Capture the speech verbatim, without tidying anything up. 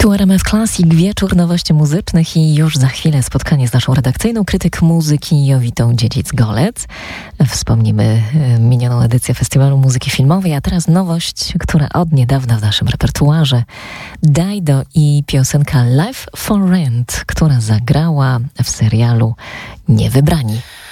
Tu R M F Classic, wieczór nowości muzycznych i już za chwilę spotkanie z naszą redakcyjną krytyk muzyki Jowitą Dziedzic-Golec. Wspomnimy minioną edycję Festiwalu Muzyki Filmowej, a teraz nowość, która od niedawna w naszym repertuarze. Dido i piosenka Life for Rent, która zagrała w serialu Niewybrani.